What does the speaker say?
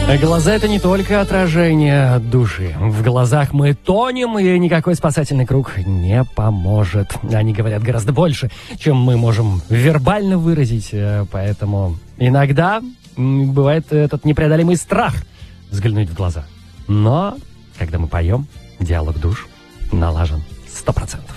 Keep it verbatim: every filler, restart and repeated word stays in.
Глаза — это не только отражение души. В глазах мы тонем, и никакой спасательный круг не поможет. Они говорят гораздо больше, чем мы можем вербально выразить. Поэтому иногда бывает этот непреодолимый страх взглянуть в глаза. Но когда мы поем, диалог душ налажен сто процентов.